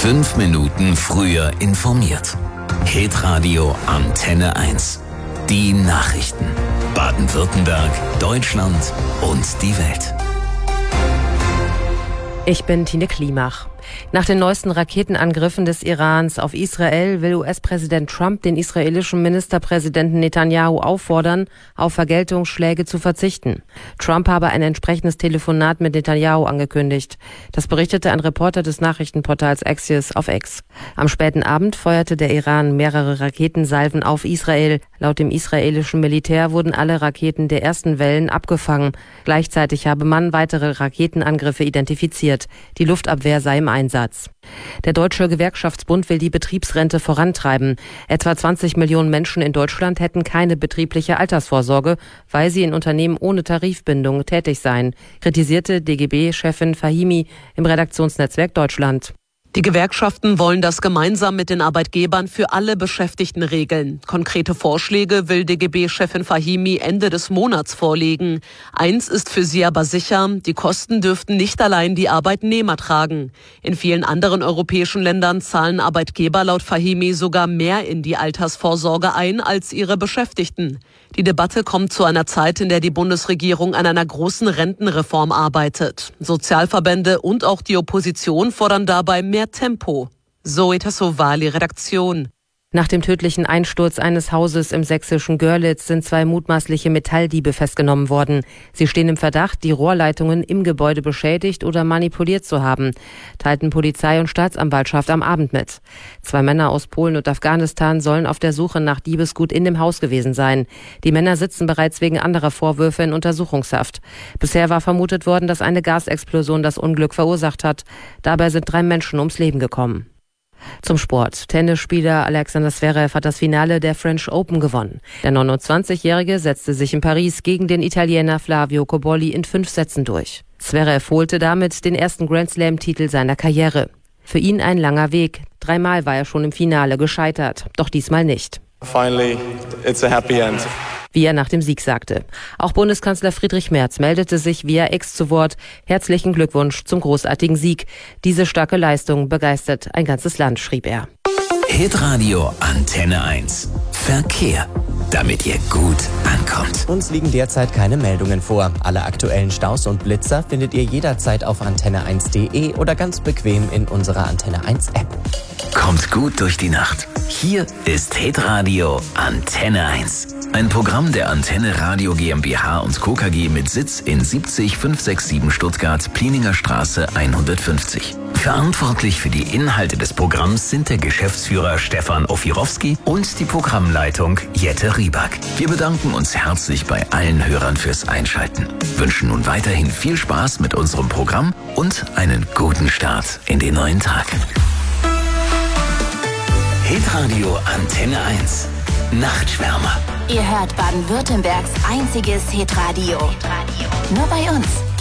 5 Minuten früher informiert. Hitradio Antenne 1. Die Nachrichten. Baden-Württemberg, Deutschland und die Welt. Ich bin Tine Klimach. Nach den neuesten Raketenangriffen des Irans auf Israel will US-Präsident Trump den israelischen Ministerpräsidenten Netanyahu auffordern, auf Vergeltungsschläge zu verzichten. Trump habe ein entsprechendes Telefonat mit Netanyahu angekündigt. Das berichtete ein Reporter des Nachrichtenportals Axios auf X. Am späten Abend feuerte der Iran mehrere Raketensalven auf Israel. Laut dem israelischen Militär wurden alle Raketen der ersten Wellen abgefangen. Gleichzeitig habe man weitere Raketenangriffe identifiziert. Die Luftabwehr sei im Einsatz. Der Deutsche Gewerkschaftsbund will die Betriebsrente vorantreiben. Etwa 20 Millionen Menschen in Deutschland hätten keine betriebliche Altersvorsorge, weil sie in Unternehmen ohne Tarifbindung tätig seien, kritisierte DGB-Chefin Fahimi im Redaktionsnetzwerk Deutschland. Die Gewerkschaften wollen das gemeinsam mit den Arbeitgebern für alle Beschäftigten regeln. Konkrete Vorschläge will DGB-Chefin Fahimi Ende des Monats vorlegen. Eins ist für sie aber sicher, die Kosten dürften nicht allein die Arbeitnehmer tragen. In vielen anderen europäischen Ländern zahlen Arbeitgeber laut Fahimi sogar mehr in die Altersvorsorge ein als ihre Beschäftigten. Die Debatte kommt zu einer Zeit, in der die Bundesregierung an einer großen Rentenreform arbeitet. Sozialverbände und auch die Opposition fordern dabei mehr Tempo. Zoe Tassovali, Redaktion. Nach dem tödlichen Einsturz eines Hauses im sächsischen Görlitz sind 2 mutmaßliche Metalldiebe festgenommen worden. Sie stehen im Verdacht, die Rohrleitungen im Gebäude beschädigt oder manipuliert zu haben, teilten Polizei und Staatsanwaltschaft am Abend mit. 2 Männer aus Polen und Afghanistan sollen auf der Suche nach Diebesgut in dem Haus gewesen sein. Die Männer sitzen bereits wegen anderer Vorwürfe in Untersuchungshaft. Bisher war vermutet worden, dass eine Gasexplosion das Unglück verursacht hat. Dabei sind 3 Menschen ums Leben gekommen. Zum Sport. Tennisspieler Alexander Zverev hat das Finale der French Open gewonnen. Der 29-Jährige setzte sich in Paris gegen den Italiener Flavio Cobolli in 5 Sätzen durch. Zverev holte damit den ersten Grand-Slam-Titel seiner Karriere. Für ihn ein langer Weg. 3-mal war er schon im Finale gescheitert, doch diesmal nicht. Finally, it's a happy end. Wie er nach dem Sieg sagte. Auch Bundeskanzler Friedrich Merz meldete sich via X zu Wort. Herzlichen Glückwunsch zum großartigen Sieg. Diese starke Leistung begeistert ein ganzes Land, schrieb er. Hitradio Antenne 1. Verkehr. Damit ihr gut ankommt. Uns liegen derzeit keine Meldungen vor. Alle aktuellen Staus und Blitzer findet ihr jederzeit auf antenne1.de oder ganz bequem in unserer Antenne 1 App. Kommt gut durch die Nacht. Hier ist Hitradio Antenne 1. Ein Programm der Antenne Radio GmbH und Co. KG mit Sitz in 70567 Stuttgart, Plieninger Straße 150. Verantwortlich für die Inhalte des Programms sind der Geschäftsführer Stefan Ofirowski und die Programmleitung Jette Rieback. Wir bedanken uns herzlich bei allen Hörern fürs Einschalten. Wünschen nun weiterhin viel Spaß mit unserem Programm und einen guten Start in den neuen Tag. Hitradio Antenne 1. Nachtschwärmer. Ihr hört Baden-Württembergs einziges Hitradio. Nur bei uns.